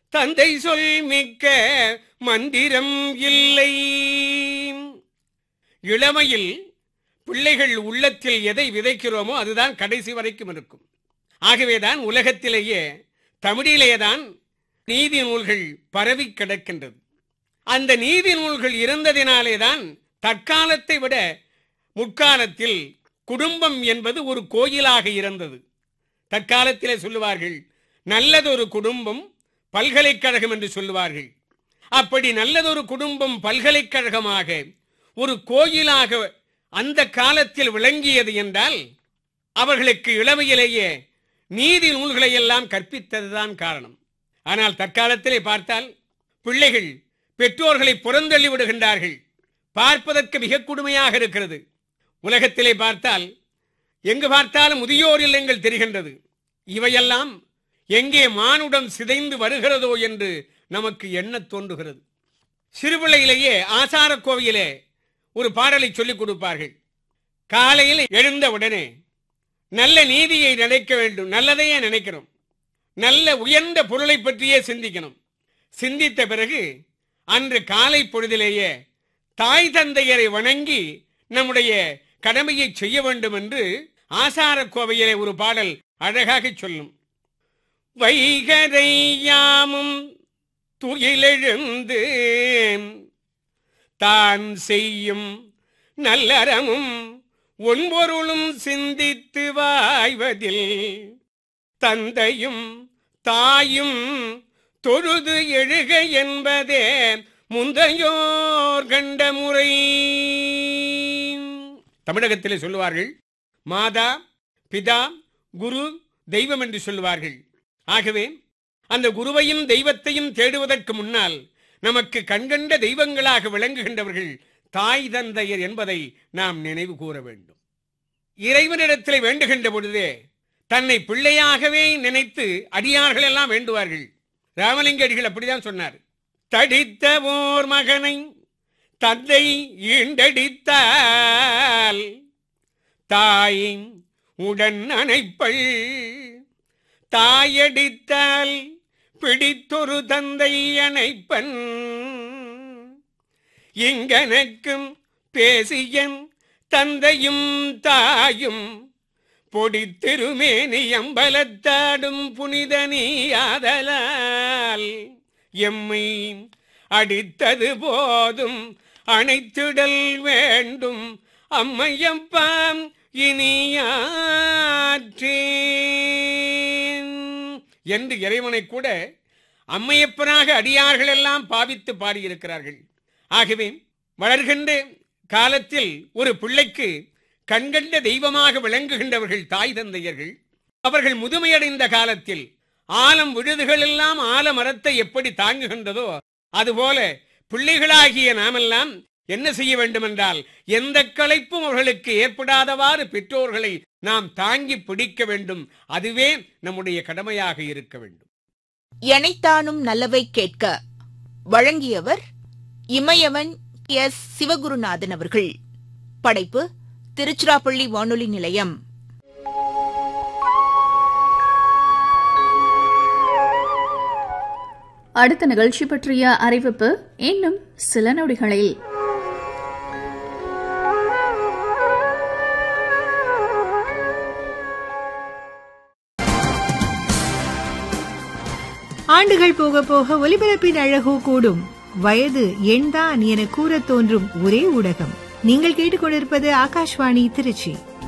தந்தை சொல் மிக்க மந்திரம் இல்லை. இளமையில் பிள்ளைகள் உள்ளத்தில் எதை விதைக்கிறோமோ அதுதான் கடைசி வரைக்கும் இருக்கும். ஆகவேதான் உலகத்திலேயே தமிழிலேதான் நீதி நூல்கள் பரவி கிடக்கின்றது. அந்த நீதி நூல்கள் இருந்ததினாலேதான் தற்காலத்தை விட முற்காலத்தில் குடும்பம் என்பது ஒரு கோயிலாக இருந்தது. தற்காலத்திலே சொல்லுவார்கள் நல்லதொரு குடும்பம் பல்கலைக்கழகம் என்று சொல்லுவார்கள். அப்படி நல்லதொரு குடும்பம் பல்கலைக்கழகமாக ஒரு கோயிலாக அந்த காலத்தில் விளங்கியது என்றால் அவர்களுக்கு இளமையிலேயே நீதி நூல்களை எல்லாம் கற்பித்ததுதான் காரணம். ஆனால் தற்காலத்திலே பார்த்தால் பிள்ளைகள் பெற்றோர்களை புறந்தள்ளி விடுகின்றார்கள். பார்ப்பதற்கு மிக கொடுமையாக இருக்கிறது. உலகத்திலே பார்த்தால் எங்கு பார்த்தாலும் முதியோர் இல்லங்கள் தெரிகின்றது. இவையெல்லாம் எங்கே மானுடம் சிதைந்து வருகிறதோ என்று நமக்கு எண்ணத் தோன்றுகிறது. சிறுபிள்ளையிலேயே ஆசார கோவிலே ஒரு பாடலை சொல்லிக் கொடுப்பார்கள். காலையில் எழுந்த உடனே நல்ல நீதியை நினைக்க வேண்டும். நல்லதையே நினைக்கணும். நல்ல உயர்ந்த பொருளை பற்றியே சிந்திக்கணும். சிந்தித்த பிறகு அன்று காலை பொழுதிலேயே தாய் தந்தையரை வணங்கி நம்முடைய கடமையை செய்ய வேண்டும் என்று ஆசார கோவையிலே ஒரு பாடல் அழகாக சொல்லும். வைகரை யாமும் துயிலெழுந்து தான் செய்யும் நல்லறமும் ஒன்பொருளும் சிந்தித்து வாய்வதில் தந்தையும் தாயும் தொழுது எழுக என்பதே முந்தையோர் கண்ட முறை. தமிழகத்திலே சொல்லுவார்கள் மாதா பிதா குரு தெய்வம் என்று சொல்லுவார்கள். ஆகவே அந்த குருவையும் தெய்வத்தையும் தேடுவதற்கு முன்னால் நமக்கு கண்கண்ட தெய்வங்களாக விளங்குகின்றவர்கள் தாய் தந்தையர் என்பதை நாம் நினைவு கூற வேண்டும். இறைவனிடத்தில் வேண்டுகின்ற பொழுதே தன்னை பிள்ளையாகவே நினைத்து அடியார்கள் எல்லாம் வேண்டுவார்கள். ராமலிங்க அடிகள் அப்படிதான் சொன்னார். தடித்த ஓர் மகனை தந்தை ஈண்டடித்தால் தாய் உடன் அணைப்பள், தாயடித்தால் பிடித்தொரு தந்தை அணைப்பன், இங்கனக்கும் பேசியன் தந்தையும் தாயும் பொடித்திருமேனி அம்பலத்தாடும் புனித நீயாதலால் எம்மை அடித்தது போதும் அணைத்திடல் வேண்டும் அம்மையப்பாம் இனியாற்றேன் என்று இறைவனை கூட அம்மையப்பனாக அடியார்கள் எல்லாம் பாவித்து பாடியிருக்கிறார்கள். ஆகவே வளர்கின்ற காலத்தில் ஒரு பிள்ளைக்கு கண்கண்ட தெய்வமாக விளங்குகின்றவர்கள் தாய் தந்தையர்கள். அவர்கள் முதுமையடைந்த காலத்தில் ஆலம் விழுதுகள் எல்லாம் ஆலமரத்தை எப்படி தாங்குகின்றதோ அதுபோல பிள்ளைகளாகிய நாமெல்லாம் என்ன செய்ய வேண்டும் என்றால் எந்த களைப்பும் அவர்களுக்கு ஏற்படாதவாறு பெற்றோர்களை நாம் தாங்கி பிடிக்க வேண்டும். அதுவே நம்முடைய கடமையாக இருக்க வேண்டும். எனைத்தானும் நல்லவை கேட்க வழங்கியவர் இமயவன் எஸ். சிவகுருநாதன் அவர்கள். படைப்பு திருச்சிராப்பள்ளி வானொலி நிலையம். அடுத்த நிகழ்ச்சி பற்றிய அறிவிப்பு இன்னும் சில நொடிகளில். ஆண்டுகள் போக போக ஒலிபரப்பின் அழகோ கூடும். வயது எண்தான் என கூறத் தோன்றும் ஒரே ஊடகம். நீங்கள் கேட்டுக்கொண்டிருப்பது ஆகாஷ்வாணி திருச்சி.